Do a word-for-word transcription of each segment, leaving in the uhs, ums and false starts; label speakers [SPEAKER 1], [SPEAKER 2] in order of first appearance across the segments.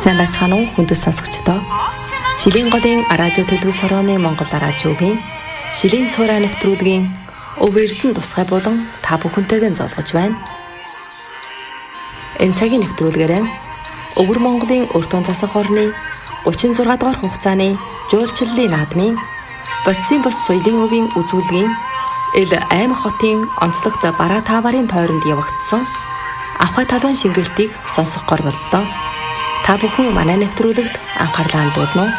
[SPEAKER 1] Сайн байцгаана уу хүндэт сонсогчдоо. Шилийн голын радио телевиз хорооны Монгол радиогийн Шилийн цуураа нэвтрүүлгийн Өв Эрдэнэ тусгай болон та бүхэнтэйгээ зоолгож байна. Энэ цагийн нэвтрүүлгээрээ Өвөр Монголын өртөө засах орны гучин зургаа дугаар хугацааны жуулчлалын наадмын Боцсын бос соёлын өвийн үзүүлгийн Эл аймаг хотын онцлогт бараа тааварын тойронд явагдсан Авхай талбайн шингэлтийг сонсох гор боллоо. Та бүхэн манай нэвтрүүлэгт анхаарлаа хандуулна уу?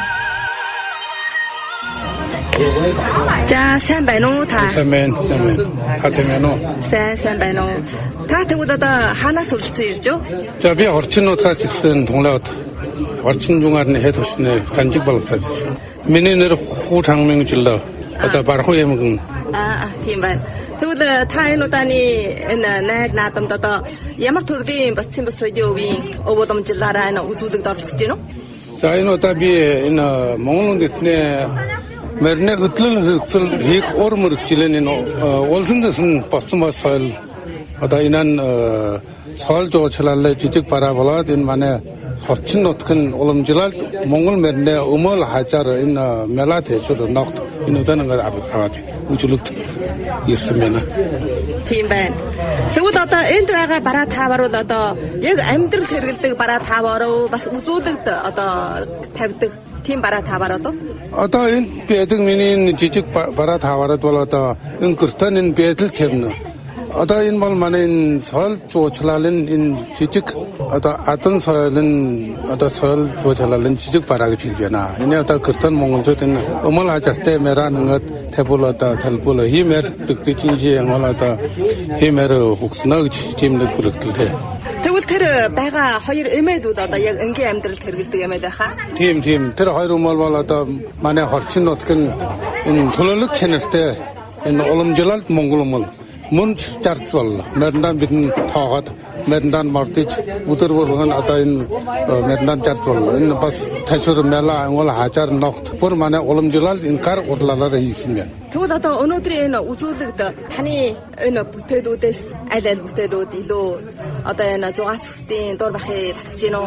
[SPEAKER 1] За сайн байна уу та?
[SPEAKER 2] Сайн байна, сайн байна. Та сайн байна уу?
[SPEAKER 1] Сайн сайн байна уу? Та тэгвэл одоо хаанаас уралдсан ирж юу?
[SPEAKER 2] За би орчнуудаас ирсэн Тунлаад орчин 중앙의 해 도시네 간직발사지. миний нэр Ху Чангмин жил러. Одоо Бархуу ямган.
[SPEAKER 1] Аа тийм байна. Тэгвэл та энэ удааны энэ найр наадамд одоо ямар төрлийн Боцсын бос соёлын өвийн өв уламжлалаараа энэ үзүүлэгт оролцож байна уу?
[SPEAKER 2] За энэ удаа би энэ Монголын дэдний мөрний хөтлөл хөтлөл хийх ор мөрөгчлэн энэ улсын дэсэн Боцсон бос соёл одоо энэ соёл жуулчлалаа жижиг бараа болоод энэ манай Хорчин нутгийн уламжлалд Монгол мөрний өмөл хажаар энэ мэлат хэсэр ногт энэ удаан аваад үзүүлэлт ирсэн байна.
[SPEAKER 1] Тийм байна. Тэгвэл одоо энд байгаа бараа таавар бол одоо яг амьдрал хэрэгэлдэг бараа таавар уу бас үзүүлэгт одоо тавьдаг тийм бараа таавар уу?
[SPEAKER 2] Одоо энд байдаг миний жижиг бараа тааварууд бол одоо энэ гэртэн энэ байдал тавина. Одоо энэ бол манай энэ соёл жуулчлалын энэ жижиг одоо адан соёлын одоо соёл жуулчлалын жижиг бараа гэж хэлж байна. Энэ одоо гэртэн монголчууд энэ өмөл хажартай мэран ингээд тавьбал одоо талбал хиймэр дэгдэжинжи бол одоо хиймэр хөгснө гэж тийм нэг бүрэлдэхтэй.
[SPEAKER 1] Тэгвэл тэр байгаа хоёр эмээлүүд одоо яг энгийн амьдралд хэрэгэлдэг эмээл байхаа?
[SPEAKER 2] Тийм тийм. Тэр хоёр өмөл бол одоо манай Хорчин нутгийн энэ төлөөлөг чанартай энэ уламжлалт монгол өмөл мөн зарц бол мөрндан бидэн тоогод мөрндан мортиж өдөр болгон одоо энэ мөрндан зарц бол энэ бас ташуур мэлаа ангол хажаар ногт бүр манай уламжлал энэ гар урлалаараа хийсэн байна.
[SPEAKER 1] Тэгвэл одоо өнөөдрийн энэ үзүүлэгт таны энэ бүтээлүүдээс аль аль бүтээлүүд илүү одоо энэ зугаацхстын дур бахыг татж гинөө?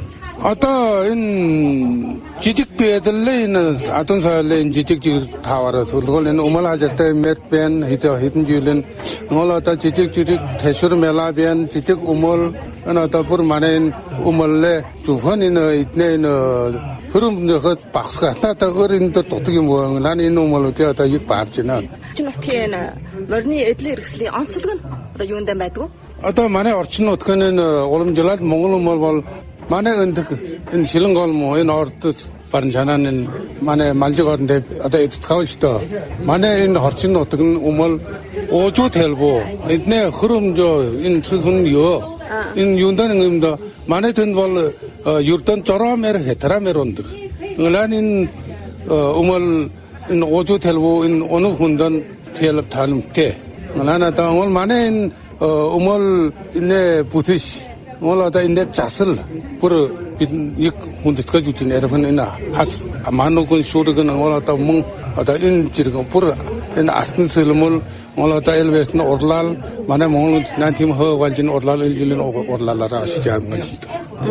[SPEAKER 2] Одоо энэ жижиг байдлын энэ адан соёлын жижиг жижиг таавар төлгөл энэ өмөл хажартай мэт бэн хэдэн жилийн ngol одоо жижиг жижиг ташуур мэлаа бэн жижиг өмөл энэ одоо бүр манай энэ өмөллө зөвхөн энэ эднээ энэ хөрөмнөхөд багсгатаа өөр энэ дутдаг юм уу? Наа энэ өмөлүүдээ одоо яг баарж байна.
[SPEAKER 1] Орчин нутгийн морины эдлийн хэрэгслийн онцлог нь одоо юунд байдгүй?
[SPEAKER 2] Одоо манай орчин нутгийн энэ уламжлалт монгол өмөл бол манай энэ энэ шилэн гол муу энэ ордод барин чанаа энэ манай малжиг орнд одоо эдтгэв шүү дээ. Манай энэ хорчин нутаг нь өмөл уужуу талбуу эднээ хөрөмжөө энэ сүн ёо энэ юундан юмда манай тэнд бол юрдан жороомэр хэтрамэр ундаг. Нглан энэ өмөл энэ уужуу талбуу энэ оног хүндан тэлб таламтэ. Нглана та өмөл манай энэ өмөл энэ бүтэш ngol ada indek jasel pur ik hundit ka jutin erfan ina has manukun surgan ngol ada mung ada in jirga pur in asn selmul ngol ada elvet na orlal mana mongol nantim ho waljin orlal iljilin orlalara asijab ngajito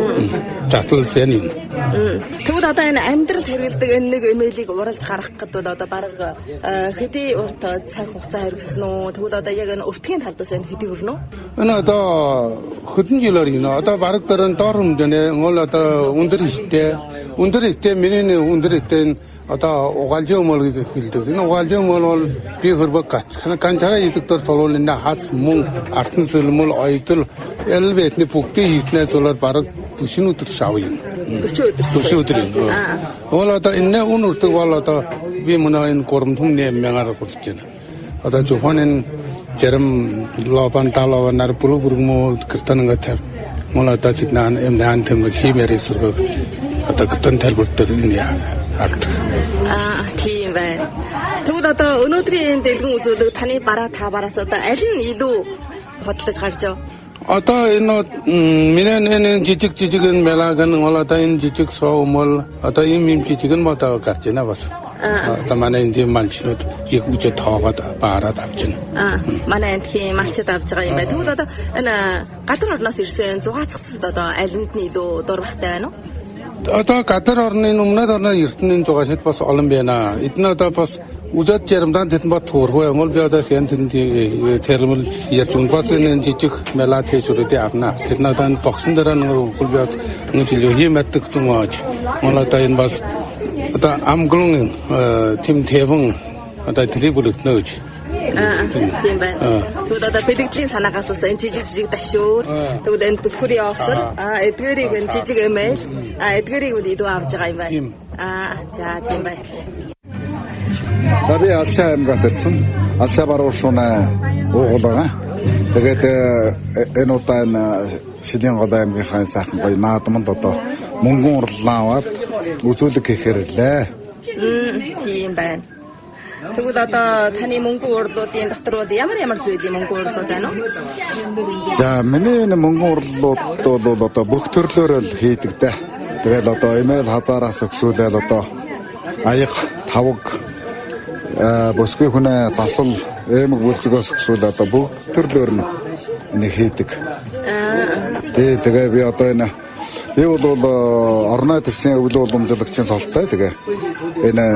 [SPEAKER 2] jasel senin
[SPEAKER 1] тэгвэл одоо энэ амьдрал хэрэгэлдэг энэ нэг эмэйлийг уралж гаргах гэдэг бол одоо бараг хэдий урт цаг хугацаа хэрэгсэн үү? Тэгвэл одоо яг энэ өртгийн талдаас энэ хэдий өрнө үү?
[SPEAKER 2] Энэ одоо хэдэн жилээр юм одоо бараг дөрөн доор хэмжээний ngol одоо өндөр ихтэй өндөр ихтэй миний өндөр ихтэй одоо угаалжин өмөл гэж хэлдэг. Энэ угаалжин өмөл бол би хөрбөг гач ганцаараа идэгдэр толуулна хас мөн артн сэлмэл ойдол элбэтний бүгдийг хийснээр зулаар бараг дөрвөн өдөр шав юм. дөрвөн өдөр юм. Ол одоо энэ үнэрдэг бол одоо би мөн энэ гурамтум нэмээр болж байна. Одоо зөвхөн энэ Jerem loban talawan nar puluh burung kertan nggak mulai tadi nan em nan tem lagi meri surga atau kertan tel berter ini ya art.
[SPEAKER 1] Ah, тийм байна. Тэгвэл одоо өнөөдрийн дэлгэн үзүүлэг таны бараа та бараас одоо аль нь илүү бодлож гарч ав?
[SPEAKER 2] Одоо энэ миний энэ жижиг жижиг мэлаг нь бол одоо энэ жижиг соомол одоо ийм юм жижиг нь бодоо гарч байна бас. Одоо манай энэ малчнууд яг үжи тоогоод баараад авч байна.
[SPEAKER 1] Аа, манай энэ малчд авч байгаа юм байна. Тэгвэл одоо энэ гадар орноос ирсэн зугаацгцд одоо аль нь илүү дургахтай байна уу?
[SPEAKER 2] Одоо гадар орны өмнөд орны эрдэнийн зугашид бас олон байна. Эдгээр одоо бас үзээд жарамдан тэдэн бат туургүй юм бол би одоо хэн тэнд термэл ярьсан бас энэ жижиг мелат хийшүүрээ авна. Тэдэн одоо боксын дээр нэг хөлбөд нэг жилийн хиймэтдэг юм аа. Мөн одоо энэ бас одоо амглон тим тэвэн одоо трибулт нөөж.
[SPEAKER 1] Аа тийм байна. Тэгвэл одоо бэлгэдлийн санаагаас бас энэ жижиг жижиг дашуур. Тэгвэл энэ түлхүрийн офсор. Аа эдгээрийг энэ жижиг эмэйл. Аа эдгээрийг үл идүү авч байгаа юм байна. Аа за тийм байна.
[SPEAKER 3] За би Алшаа аймгаас ирсэн. Алшаа баруун шуунаа уугуул байгаа. Тэгээд энэ удаа энэ Шилийн гол аймгийнхаа сайхан гоё наадманд одоо мөнгөн урлаа аваад үзүүлэг хийхээр ирлээ.
[SPEAKER 1] Тийм байна. Тэгвэл одоо таны мөнгөн урлуудын доторууд ямар ямар зүйлийн мөнгөн урлууд байна уу?
[SPEAKER 3] За миний энэ мөнгөн урлууд бол одоо бүх төрлөөр л хийдэг дээ. Тэгэл одоо эмэйл хазаараас өксүүлэл одоо аяг тавг босгүй хүнээ засал эмэг бүлцгөөс өксүүл одоо бүх төрлөөр нь энийг хийдэг. Тэ тэгээ би одоо энэ би бол орны төсвийн өвлөө уламжлагчийн цолтой тэгээ энэ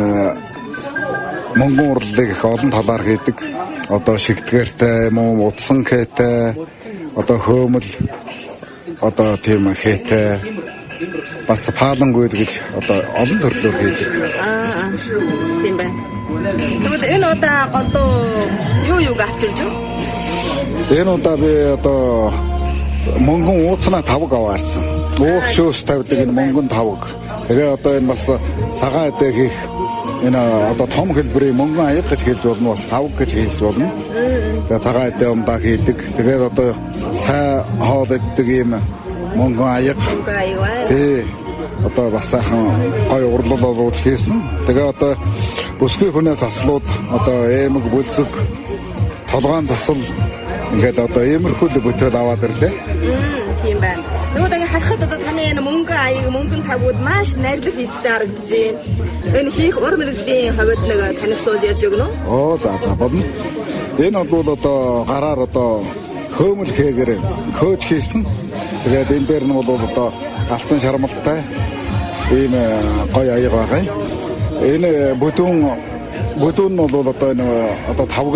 [SPEAKER 3] мөнгөн урлыг их олон талаар хийдэг. Одоо шигдгээртэй, мөн утсан хээтэй, одоо хөөмөл, одоо тийм хээтэй, бас паалангуйд гэж одоо олон төрлөөр хийдэг.
[SPEAKER 1] Аа тийм байна. Тэгвэл энэ удаа голдуу юу юуг авчирч юу?
[SPEAKER 3] Энэ удаа би одоо мөнгөн ууцнаа тавг аваарсан. Уух шөөс тавьдаг энэ мөнгөн тавг. Тэгээ одоо энэ бас цагаан эдээ хийх энэ одоо том хэлбэрийн мөнгөн аяг гэж хэлж болно, бас тавг гэж хэлж болно. Тэгээ цагаан эдээ умдаа хийдэг. Тэгээд одоо сай хоол иддэг юм мөнгөн аяг. Тий. Одоо бас сайхан гой урлал боловч хийсэн. Тэгээ одоо бүсгүй хүнээ заслууд одоо эмэг бүлцэг толгоон засал ингээд одоо иймэрхүү бүтээл аваад ирлээ.
[SPEAKER 1] Тийм байна. Тэгвэл ингээ харахад одоо таны энэ мөнгөн аяг, мөнгөн тавгууд маш найрлаг хийцтэй харагдаж байна. Энэ хийх ур мэргэжлийн хувьд нэг танилцуулж ярьж өгнө үү?
[SPEAKER 3] Оо за за бодно. Энэ бол одоо гараар одоо хөөмөл хийгээр хөөж хийсэн. Тэгээд энэ дээр нь бол одоо алтан шармалтай ийм гоё аяг байгаа юм. Энэ бүдүүн бүдүүн нь бол одоо энэ одоо тавг